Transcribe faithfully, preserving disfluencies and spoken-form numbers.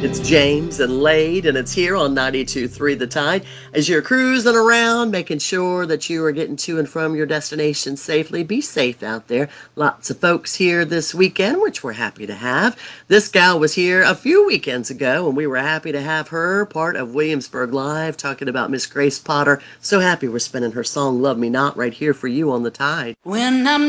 It's James and Lade, and it's here on ninety-two point three The Tide as you're cruising around, making sure that you are getting to and from your destination safely. Be safe out there. Lots of folks here this weekend, which we're happy to have. This gal was here a few weekends ago, and we were happy to have her part of Williamsburg Live talking about Miss Grace Potter. So happy we're spinning her song Love Me Not right here for you on The Tide. When I'm